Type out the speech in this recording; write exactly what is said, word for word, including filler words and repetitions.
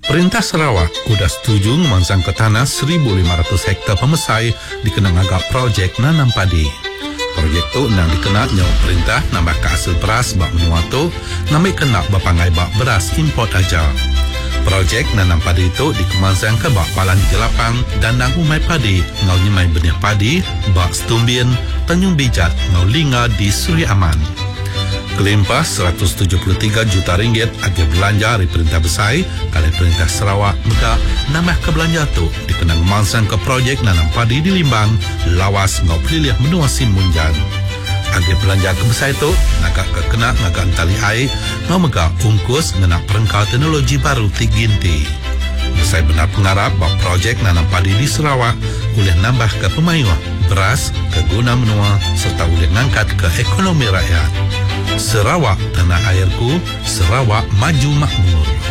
Perintah Sarawak sudah setuju memansang ke tanah seribu lima ratus hektar pemesai dikenang agak projek nanam padi. Projek tu nang dikenal nyawa perintah nambah ke hasil beras bak menua tu ngambil kena bapangai bak beras import aja. Projek nanam padi itu dikemansang ke bak palan jelapang dan nang umai padi ngau nyemai benih padi bak Setumbin, Tanjung Bijat ngau linga di Suri Aman. Kelimpah seratus tujuh puluh tiga juta ringgit agak belanja dari Perintah Besai kali Perintah Sarawak maka nambah ke belanja tu dikenang mansang ke projek nanam padi di Limbang lawas ngau pelilih menua Simunjan. Agak belanja ke Besai tu nagak ke kena ngagak tali air ngau megak ungkus ngenak perengkau teknologi baru Tiginti. Besai benar pengarap bahawa projek nanam padi di Sarawak boleh nambah ke pemayuah beras ke guna menua serta boleh ngangkat ke ekonomi rakyat. Sarawak tanah airku, Sarawak maju makmur.